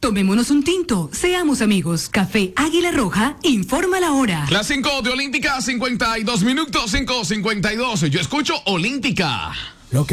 Tomémonos un tinto, seamos amigos. Café Águila Roja, informa la hora. Las 5 de Olímpica, 52 minutos, 5:52. Yo escucho Olímpica.